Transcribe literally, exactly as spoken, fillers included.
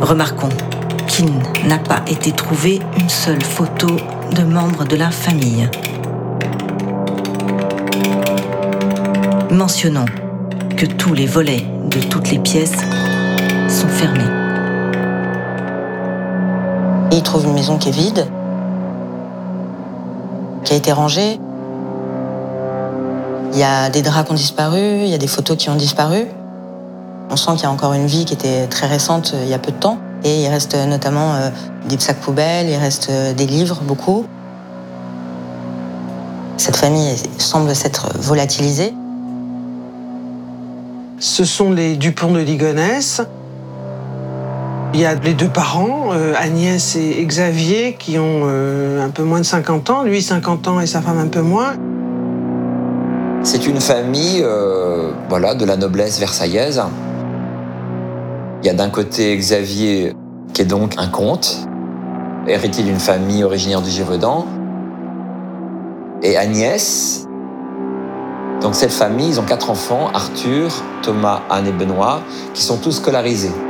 Remarquons qu'il n'a pas été trouvé une seule photo de membres de la famille. Mentionnons que tous les volets de toutes les pièces sont fermés. Il trouve une maison qui est vide, qui a été rangée. Il y a des draps qui ont disparu, il y a des photos qui ont disparu. On sent qu'il y a encore une vie qui était très récente il y a peu de temps. Et il reste notamment euh, des sacs poubelles, il reste euh, des livres, beaucoup. Cette famille semble s'être volatilisée. Ce sont les Dupont de Ligonnès. Il y a les deux parents, euh, Agnès et Xavier, qui ont euh, un peu moins de cinquante ans. Lui, cinquante ans et sa femme un peu moins. C'est une famille euh, voilà, de la noblesse versaillaise. Il y a d'un côté Xavier, qui est donc un comte, héritier d'une famille originaire du Gévaudan. Et Agnès. Donc cette famille, ils ont quatre enfants, Arthur, Thomas, Anne et Benoît, qui sont tous scolarisés.